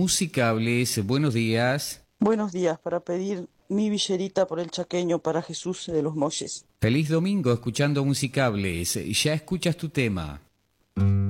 Musicables, buenos días. Buenos días, para pedir mi villerita por el chaqueño para Jesús de los Molles. Feliz domingo escuchando Musicables. Ya escuchas tu tema.